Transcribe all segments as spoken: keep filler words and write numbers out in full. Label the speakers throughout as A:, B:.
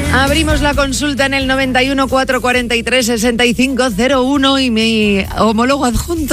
A: Abrimos la consulta en el noventa y uno, cuatrocientos cuarenta y tres, sesenta y cinco cero uno y mi homólogo adjunto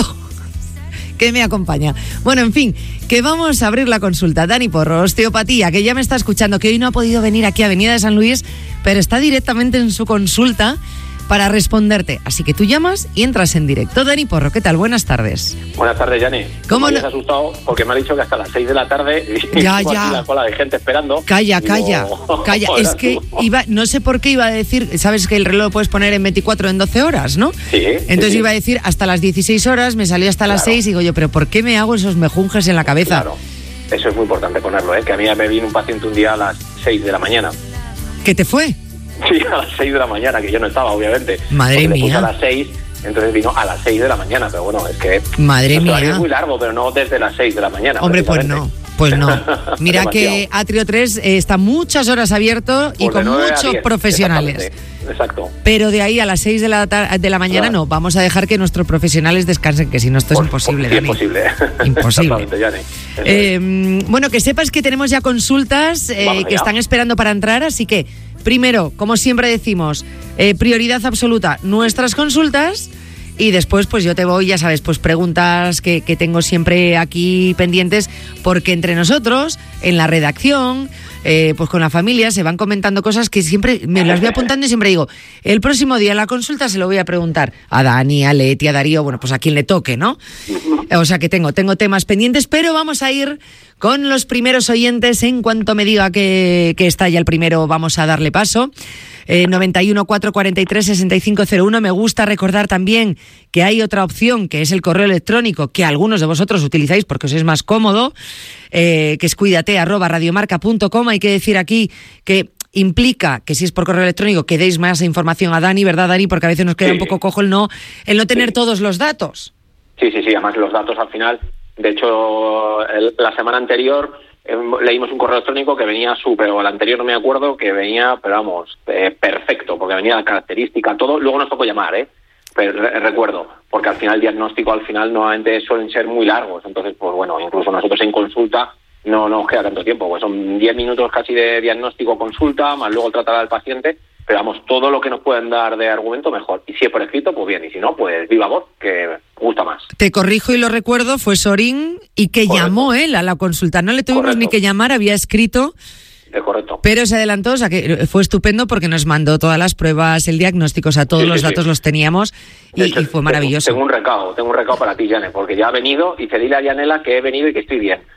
A: que me acompaña. Bueno, en fin, que vamos a abrir la consulta. Dani Porro, osteopatía, que ya me está escuchando, que hoy no ha podido venir aquí a Avenida de San Luis, pero está directamente en su consulta para responderte. Así que tú llamas y entras en directo. Dani Porro, ¿qué tal? Buenas tardes.
B: Buenas tardes, Yanni.
A: ¿Cómo
B: me
A: no?
B: has asustado porque me ha dicho que hasta las seis de la tarde y
A: ya,
B: tengo
A: ya.
B: aquí la cola de gente esperando.
A: Calla,
B: Digo,
A: calla, calla. Es que iba, no sé por qué iba a decir, sabes que el reloj lo puedes poner en veinticuatro, en doce horas, ¿no?
B: Sí.
A: Entonces
B: sí,
A: iba a decir hasta las dieciséis horas, me salió hasta las
B: Claro.
A: seis y digo yo, pero ¿por qué me hago esos mejunjes en la cabeza?
B: Claro. Eso es muy importante ponerlo, ¿eh? Que a mí me vino un paciente un día a las seis de la mañana.
A: ¿Qué te fue?
B: Sí, a las seis de la mañana, que yo no estaba, obviamente.
A: Madre
B: Porque le puse
A: mía.
B: a las seis, entonces vino a las seis de la mañana, pero bueno, es que...
A: Madre
B: el horario
A: mía.
B: es muy largo, pero no desde las seis de la mañana.
A: Hombre, pues no, pues no. Mira que
B: Demasiado.
A: Atrio tres eh, está muchas horas abierto y
B: Pues de
A: con
B: nueve a
A: muchos
B: diez,
A: profesionales.
B: exactamente. Exacto.
A: Pero de ahí a las seis de la, tar- de la mañana
B: Claro.
A: no, vamos a dejar que nuestros profesionales descansen, que si no esto es
B: Por-
A: imposible,
B: por- sí,
A: Dani.
B: imposible.
A: Imposible.
B: Exactamente, Yanni. Eso es.
A: Eh, bueno, que sepas que tenemos ya consultas eh,
B: Vamos
A: que
B: allá.
A: están esperando para entrar, así que primero, como siempre decimos, eh, prioridad absoluta, nuestras consultas. Y después, pues yo te voy, ya sabes, pues preguntas que, que tengo siempre aquí pendientes, porque entre nosotros, en la redacción, eh, pues con la familia, se van comentando cosas que siempre me las voy apuntando y siempre digo, el próximo día en la consulta se lo voy a preguntar a Dani, a Leti, a Darío, bueno, pues a quien le toque, ¿no? O sea que tengo, tengo temas pendientes, pero vamos a ir con los primeros oyentes. En cuanto me diga que, que está ya el primero, vamos a darle paso. Eh, noventa y uno, cuatrocientos cuarenta y tres, sesenta y cinco cero uno. Me gusta recordar también que hay otra opción, que es el correo electrónico, que algunos de vosotros utilizáis porque os es más cómodo, eh, que es cuídate arroba radiomarca punto com. Hay que decir aquí que implica que si es por correo electrónico que deis más información a Dani, ¿verdad, Dani? Porque a veces nos queda
B: Sí.
A: un poco cojo el no, el no tener
B: Sí.
A: todos los datos.
B: Sí, sí, sí, además los datos al final, de hecho, el- la semana anterior eh, leímos un correo electrónico que venía súper, o el anterior no me acuerdo, que venía, pero vamos, eh, perfecto, porque venía la característica, todo, luego nos tocó llamar, ¿eh? Pero re- recuerdo, porque al final el diagnóstico al final normalmente suelen ser muy largos, entonces, pues bueno, incluso nosotros en consulta no nos queda tanto tiempo, pues son diez minutos casi de diagnóstico consulta, más luego tratar al paciente, pero vamos, todo lo que nos pueden dar de argumento mejor. Y si es por escrito, pues bien, y si no, pues viva voz, que gusta más.
A: Te corrijo y lo recuerdo, fue Sorín y que
B: Correcto.
A: llamó él a la consulta. No le tuvimos
B: Correcto.
A: ni que llamar, había escrito,
B: Es correcto.
A: pero se adelantó, o sea que fue estupendo porque nos mandó todas las pruebas, el diagnóstico, o sea, todos
B: Sí, sí,
A: los
B: sí.
A: datos los teníamos y,
B: De hecho,
A: y fue maravilloso.
B: Tengo, tengo un recado, tengo un recado para ti, Yane, porque ya ha venido y te dile a Yanela que he venido y que estoy bien.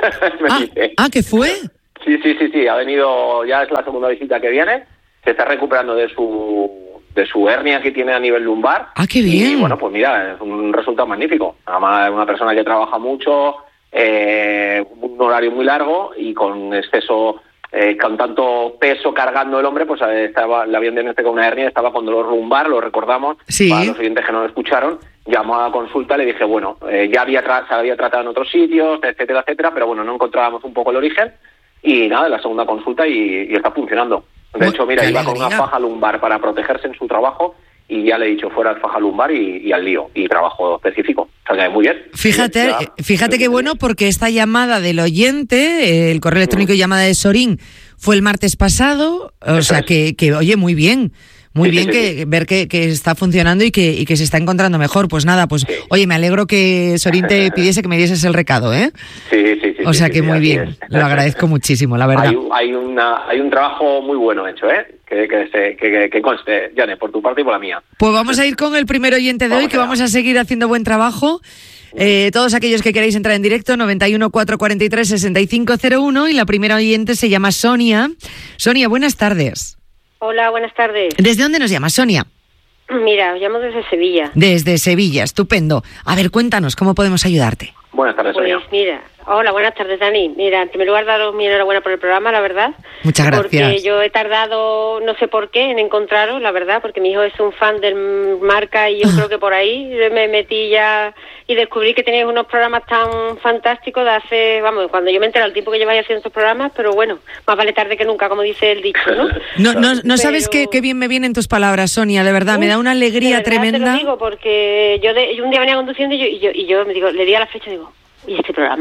B: Me
A: Ah,
B: dice.
A: ah, ¿qué fue?
B: Sí, sí, sí, sí, ha venido, ya es la segunda visita que viene, se está recuperando de su de su hernia que tiene a nivel lumbar.
A: Ah, qué bien.
B: Y bueno, pues mira, es un resultado magnífico. Además, una persona que trabaja mucho, eh, un horario muy largo y con exceso, eh, con tanto peso cargando el hombre, pues eh, estaba, le habían diagnosticado una hernia, estaba con dolor lumbar, lo recordamos,
A: Sí.
B: para los oyentes que no lo escucharon, llamó a la consulta, le dije, bueno, eh, ya había tra- se había tratado en otros sitios, etcétera, etcétera, pero bueno, no encontrábamos un poco el origen, y nada, la segunda consulta y, y está funcionando. De
A: Uy,
B: hecho, mira,
A: qué
B: iba con una
A: alegría.
B: faja lumbar para protegerse en su trabajo, y ya le he dicho fuera el faja lumbar y, y al lío, y trabajo específico. O sea que muy bien.
A: Fíjate,
B: Ya,
A: eh, fíjate qué bueno, porque esta llamada del oyente, eh, el correo electrónico y llamada de Sorín, fue el martes pasado, o
B: Eso
A: sea
B: es.
A: que, que, oye, muy bien. Muy
B: Sí,
A: bien
B: sí,
A: que
B: sí.
A: ver que, que está funcionando y que, y que se está encontrando mejor. Pues nada, pues
B: Sí.
A: oye, me alegro que Sorín te pidiese que me dieses el recado, ¿eh?
B: Sí, sí, sí.
A: O sea
B: sí,
A: que
B: sí,
A: muy
B: así
A: bien,
B: es.
A: lo agradezco muchísimo, la verdad.
B: Hay, un- hay, una, hay un trabajo muy bueno hecho, ¿eh? Que, que, se, que, que, que conste, Yane, por tu parte y por la mía.
A: Pues vamos a ir con el primer oyente de
B: Vamos
A: hoy, que
B: allá.
A: vamos a seguir haciendo buen trabajo. Eh, todos aquellos que queráis entrar en directo, noventa y uno, cuatrocientos cuarenta y tres, sesenta y cinco cero uno, y la primera oyente se llama Sonia. Sonia, buenas tardes.
C: Hola, buenas tardes.
A: ¿Desde dónde nos llamas, Sonia?
C: Mira, os llamo desde Sevilla.
A: Desde Sevilla, estupendo. A ver, cuéntanos, ¿cómo podemos ayudarte?
B: Buenas tardes,
C: Pues
B: Sonia.
C: mira, hola, buenas tardes, Dani. Mira, en primer lugar, daros mi enhorabuena por el programa, la verdad.
A: Muchas gracias.
C: Porque yo he tardado, no sé por qué, en encontraros, la verdad, porque mi hijo es un fan del Marca y yo creo que por ahí me metí ya y descubrí que teníais unos programas tan fantásticos de hace, vamos, cuando yo me enteré el tiempo que lleváis haciendo estos programas, pero bueno, más vale tarde que nunca, como dice el dicho, ¿no?
A: No, no, no sabes
C: Pero-
A: qué, qué bien me vienen tus palabras, Sonia, de verdad, me
C: Uf,
A: da una
C: de
A: alegría
C: verdad
A: tremenda.
C: Te lo digo porque yo, de, yo un día venía conduciendo y yo, y yo, y yo me digo, le di a la fecha y digo, ¿y este programa?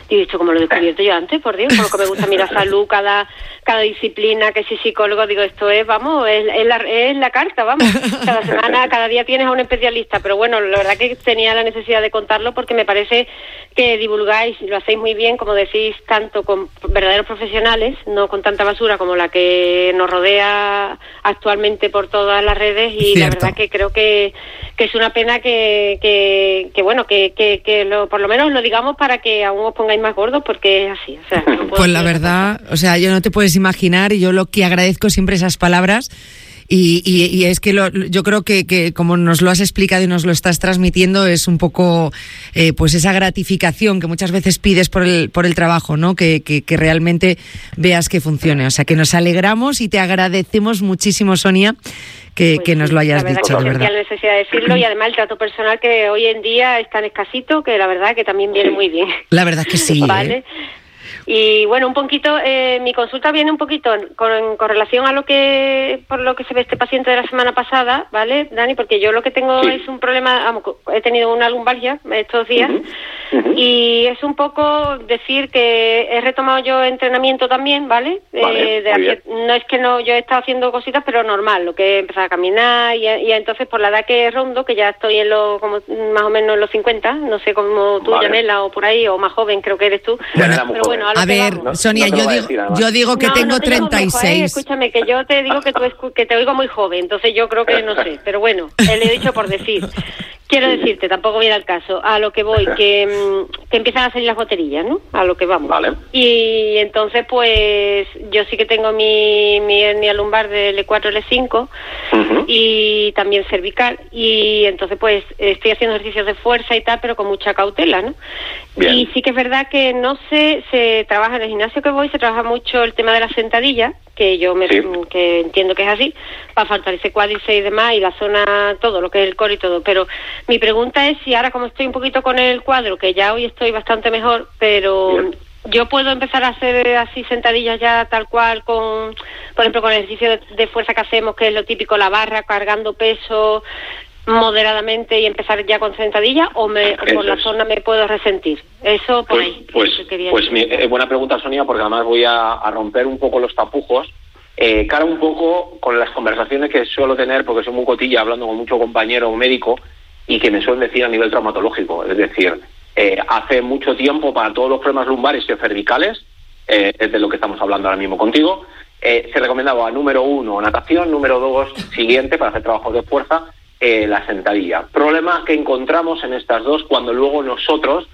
C: Y esto como lo he descubierto yo antes, por Dios, como que me gusta mirar salud, cada cada disciplina, que si psicólogo, digo, esto es, vamos, es, es, la, es la carta, vamos. Cada semana, cada día tienes a un especialista, pero bueno, la verdad que tenía la necesidad de contarlo porque me parece que divulgáis, y lo hacéis muy bien, como decís, tanto con verdaderos profesionales, no con tanta basura como la que nos rodea actualmente por todas las redes, y Cierto. La verdad que creo que, que es una pena que, que, que bueno, que, que, que lo, por lo menos lo digamos para que aún os pongáis más gordos, porque es así. O sea, no
A: pues la verdad, o sea, yo no te puedes imaginar, y yo lo que agradezco siempre esas palabras, y, y, y es que lo, yo creo que, que como nos lo has explicado y nos lo estás transmitiendo, es un poco eh, pues esa gratificación que muchas veces pides por el por el trabajo, ¿no? Que, que, que realmente veas que funcione. O sea, que nos alegramos y te agradecemos muchísimo, Sonia, que,
C: pues
A: que nos lo hayas
C: la verdad
A: dicho,
C: que
A: de verdad.
C: La necesidad de decirlo, y además el trato personal que hoy en día es tan escasito, que la verdad que también viene muy bien.
A: La verdad que sí.
C: Vale.
A: ¿eh?
C: Y bueno, un poquito, eh, mi consulta viene un poquito con, con relación a lo que, por lo que se ve este paciente de la semana pasada, ¿vale, Dani? Porque yo lo que tengo sí. es un problema, vamos, he tenido una lumbalgia estos días, uh-huh. Uh-huh. y es un poco decir que he retomado yo entrenamiento también, ¿vale?
B: Vale,
C: eh, de hacer, no es que no, yo he estado haciendo cositas, pero normal, lo que he empezado a caminar, y, y entonces por la edad que rondo, que ya estoy en los, como más o menos en los cincuenta, no sé como tú, vale. Yanela, o por ahí, o más joven, creo que eres tú,
A: bueno,
C: pero bueno,
A: a ver,
B: no,
A: Sonia,
B: no
A: yo, digo,
B: decir,
A: yo digo que
C: no,
A: tengo
C: no te
A: treinta y seis.
C: Viejo, ¿eh? Escúchame, que yo te digo que, tú escu- que te oigo muy joven, entonces yo creo que no sé, pero bueno, le he dicho por decir. Quiero decirte, tampoco viene al caso, a lo que voy, que, que empiezan a salir las botelillas, ¿no? A lo que vamos.
B: Vale.
C: Y entonces, pues, yo sí que tengo mi, mi hernia lumbar de L cuatro, L cinco, uh-huh. y también cervical, y entonces, pues, estoy haciendo ejercicios de fuerza y tal, pero con mucha cautela, ¿no? Bien. Y sí que es verdad que no sé, se trabaja en el gimnasio que voy, se trabaja mucho el tema de la sentadilla, que yo me sí. que entiendo que es así, para fortalecer cuádriceps y demás, y la zona, todo, lo que es el core y todo, pero mi pregunta es si ahora, como estoy un poquito con el cuadro, que ya hoy estoy bastante mejor, pero bien. Yo puedo empezar a hacer así sentadillas ya tal cual, con, por ejemplo, con el ejercicio de, de fuerza que hacemos, que es lo típico, la barra, cargando peso moderadamente, y empezar ya con sentadillas, o me o por la es. zona me puedo resentir. Eso por
B: pues,
C: ahí.
B: Pues, pues mi, eh, buena pregunta, Sonia, porque además voy a, a romper un poco los tapujos, eh, cara un poco con las conversaciones que suelo tener, porque soy muy cotilla, hablando con mucho compañero médico, y que me suelen decir a nivel traumatológico. Es decir, eh, hace mucho tiempo, para todos los problemas lumbares y cervicales, eh, es de lo que estamos hablando ahora mismo contigo, eh, se recomendaba, número uno, natación, número dos, siguiente, para hacer trabajos de fuerza, Eh, la sentadilla. Problema que encontramos en estas dos cuando luego nosotros,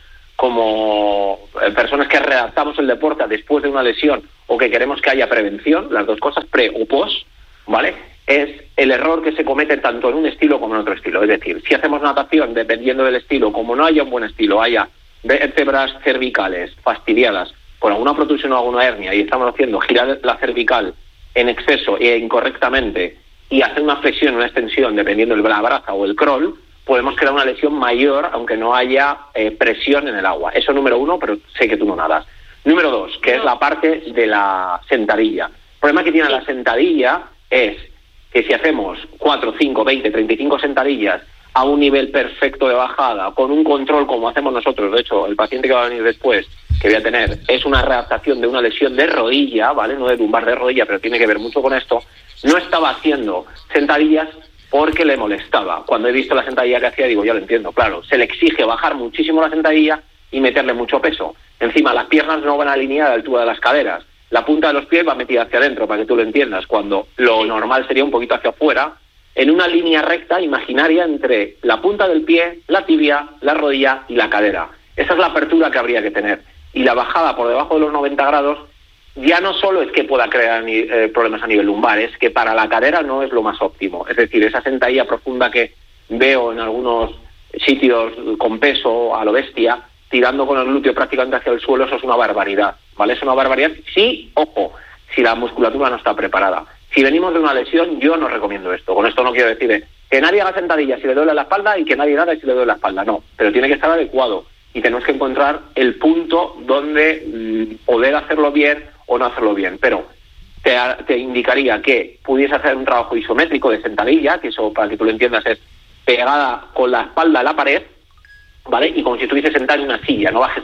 B: como eh, personas que redactamos el deporte después de una lesión, o que queremos que haya prevención, las dos cosas, pre o post, ¿vale? Es el error que se comete tanto en un estilo como en otro estilo. Es decir, si hacemos natación, dependiendo del estilo, como no haya un buen estilo, haya vértebras cervicales fastidiadas por alguna protrusión o alguna hernia, y estamos haciendo girar la cervical en exceso e incorrectamente, y hacer una flexión, una extensión, dependiendo de la braza o el crawl, podemos crear una lesión mayor, aunque no haya eh, presión en el agua. Eso número uno, pero sé que tú no nadas. Número dos, que no. es la parte de la sentadilla. El problema que tiene sí. la sentadilla es que si hacemos cuatro, cinco, veinte, treinta y cinco sentadillas a un nivel perfecto de bajada, con un control como hacemos nosotros, de hecho, el paciente que va a venir después, que voy a tener, es una readaptación de una lesión de rodilla, ¿vale? No de lumbar, de rodilla, pero tiene que ver mucho con esto. No estaba haciendo sentadillas porque le molestaba. Cuando he visto la sentadilla que hacía, digo, ya lo entiendo, claro, se le exige bajar muchísimo la sentadilla y meterle mucho peso. Encima, las piernas no van alineadas a la altura de las caderas. La punta de los pies va metida hacia adentro, para que tú lo entiendas, cuando lo normal sería un poquito hacia afuera, en una línea recta imaginaria entre la punta del pie, la tibia, la rodilla y la cadera. Esa es la apertura que habría que tener. Y la bajada por debajo de los noventa grados ya no solo es que pueda crear eh, problemas a nivel lumbar, es que para la cadera no es lo más óptimo. Es decir, esa sentadilla profunda que veo en algunos sitios con peso a lo bestia, tirando con el glúteo prácticamente hacia el suelo, eso es una barbaridad, ¿vale? Es una barbaridad, sí, ojo, si la musculatura no está preparada. Si venimos de una lesión, yo no recomiendo esto. Con esto no quiero decir eh, que nadie haga sentadilla si le duele la espalda y que nadie nada si le duele la espalda, no, pero tiene que estar adecuado y tenemos que encontrar el punto donde mmm, poder hacerlo bien o no hacerlo bien, pero te, te indicaría que pudiese hacer un trabajo isométrico de sentadilla, que eso, para que tú lo entiendas, es pegada con la espalda a la pared, ¿vale? Y como si estuviese sentada en una silla, no bajes más.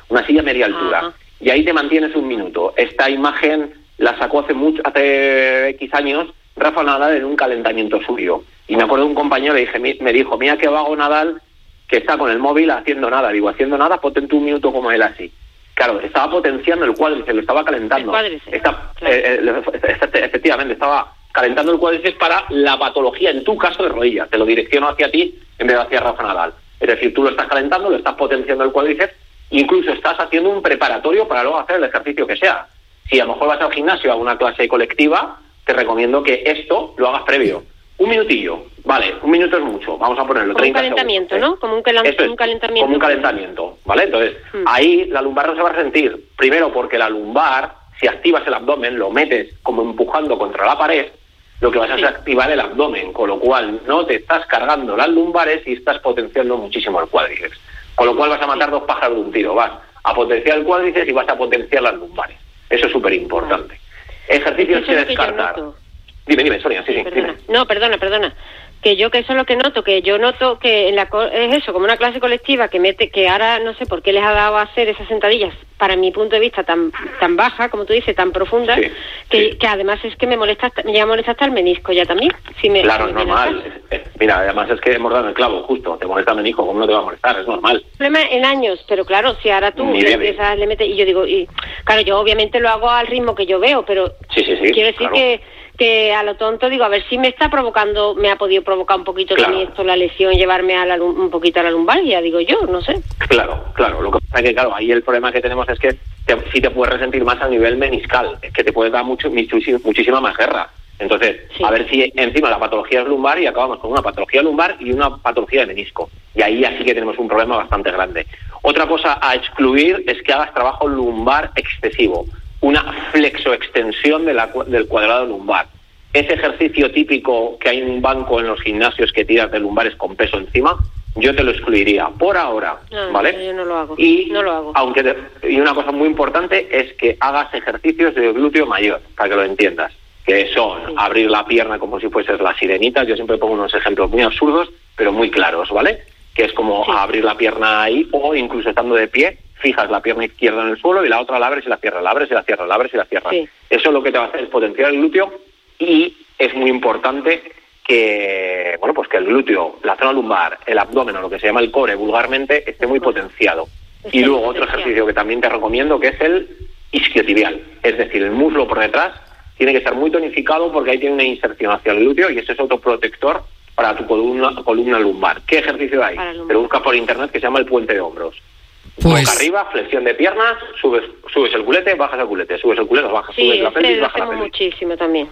B: una silla media altura.
C: Ajá.
B: Y ahí te mantienes un minuto. Esta imagen la sacó hace mucho, hace X años Rafa Nadal en un calentamiento suyo. Y me acuerdo de un compañero, le dije, me dijo, mira qué vago Nadal, que está con el móvil haciendo nada. Digo, haciendo nada, potente un minuto como él así. Claro, estaba potenciando el cuádriceps, lo estaba calentando.
C: El cuádriceps,
B: Está,
C: claro.
B: eh, eh, efectivamente, estaba calentando el cuádriceps para la patología, en tu caso, de rodilla. Te lo direcciono hacia ti en vez de hacia Rafa Nadal. Es decir, tú lo estás calentando, lo estás potenciando el cuádriceps, incluso estás haciendo un preparatorio para luego hacer el ejercicio que sea. Si a lo mejor vas al gimnasio a una clase colectiva, te recomiendo que esto lo hagas previo. Un minutillo, vale, un minuto es mucho, vamos a ponerlo.
C: Como un calentamiento,
B: segundos, ¿eh?
C: ¿no? Como un, calen-
B: es,
C: un calentamiento.
B: Como un calentamiento, ¿vale? Entonces,
C: Hmm.
B: ahí la lumbar no se va a sentir. Primero porque la lumbar, si activas el abdomen, lo metes como empujando contra la pared, lo que vas a hacer es activar el abdomen, con lo cual no te estás cargando las lumbares y estás potenciando muchísimo el cuádriceps. Con lo cual vas a matar dos pájaros de un tiro, vas a potenciar el cuádriceps y vas a potenciar las lumbares. Eso es súper importante. Ejercicios
C: Eso
B: que
C: es lo que yo
B: descartar.
C: noto.
B: Dime, dime, Sonia, sí, sí,
C: Perdona.
B: dime.
C: No, perdona, perdona. Que yo que eso es lo que noto, que yo noto que en la co- es eso, como una clase colectiva que mete, que ahora no sé por qué les ha dado a hacer esas sentadillas, para mi punto de vista tan tan baja, como tú dices, tan profunda,
B: Sí,
C: que,
B: sí.
C: que además es que me molesta, hasta- me llega a molestar hasta el menisco ya también. Si me,
B: Claro,
C: si
B: es
C: me
B: normal.
C: notas.
B: Es- es- Mira, además es que hemos dado el clavo, justo. Te molesta el menisco, ¿cómo no te va a molestar? Es normal.
C: Problema en años, pero claro, si ahora tú
B: Ni
C: le
B: debe.
C: empiezas, le metes, y yo digo, y claro, yo obviamente lo hago al ritmo que yo veo, pero
B: Sí, sí, sí.
C: quiero decir
B: claro.
C: que, que a lo tonto digo, a ver si me está provocando, me ha podido provocar un poquito
B: Claro.
C: también esto, la lesión, llevarme a la, lum- un poquito a la lumbar, ya digo yo, no sé.
B: Claro, claro. Lo que pasa es que, claro, ahí el problema que tenemos es que te, sí te puedes resentir más a nivel meniscal. Es que te puede dar mucho, muchísima, muchísima más guerra. Entonces,
C: Sí.
B: a ver si encima la patología es lumbar y acabamos con una patología lumbar y una patología de menisco. Y ahí así que tenemos un problema bastante grande. Otra cosa a excluir es que hagas trabajo lumbar excesivo. Una flexoextensión de la, cu- del cuadrado lumbar. Ese ejercicio típico que hay en un banco en los gimnasios que tiras de lumbares con peso encima, yo te lo excluiría por ahora,
C: No,
B: ¿vale?
C: yo no lo hago,
B: Y,
C: no lo hago.
B: Aunque te- y una cosa muy importante es que hagas ejercicios de glúteo mayor, para que lo entiendas, que son
C: Sí.
B: abrir la pierna como si fueses la sirenita. Yo siempre pongo unos ejemplos muy absurdos, pero muy claros, ¿vale? Que es como
C: Sí.
B: abrir la pierna ahí, o incluso estando de pie, fijas la pierna izquierda en el suelo y la otra la abres y la cierras, la abres y la cierras, la abres y la cierras.
C: Sí.
B: Eso lo que te va a hacer es potenciar el glúteo, y es muy importante que, bueno, pues que el glúteo, la zona lumbar, el abdomen o lo que se llama el core vulgarmente esté muy potenciado.
C: Esté
B: Y
C: muy
B: luego otro
C: potenciado.
B: ejercicio que también te recomiendo, que es el isquiotibial, es decir, el muslo por detrás tiene que estar muy tonificado porque ahí tiene una inserción hacia el glúteo y ese es otro protector para tu columna, columna lumbar. ¿Qué ejercicio hay?
C: Para la lumbar.
B: Te lo buscas por internet, que se llama el puente de hombros.
A: Pues-
B: Boca arriba, flexión de piernas, subes subes el culete, bajas el culete, subes el culete, bajas,
C: Sí,
B: subes la
C: ese
B: pelvis,
C: lo
B: bajas la
C: hacemos
B: pelvis.
C: muchísimo también.